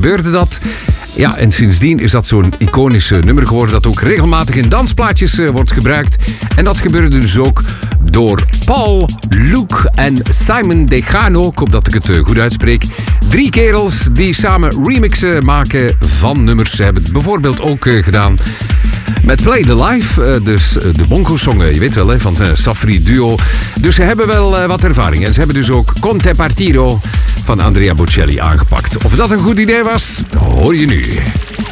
gebeurde dat. Ja, en sindsdien is dat zo'n iconisch nummer geworden dat ook regelmatig in dansplaatjes wordt gebruikt. En dat gebeurde dus ook door Paul, Luke en Simon Degano. Ik hoop dat ik het goed uitspreek. 3 kerels die samen remixen maken van nummers. Ze hebben het bijvoorbeeld ook gedaan met Play the Life, dus de bongo-song, je weet wel, hè, van Safri Duo. Dus ze hebben wel wat ervaring. En ze hebben dus ook Conte Partito van Andrea Bocelli aangepakt. Of dat een goed idee was, hoor je nu.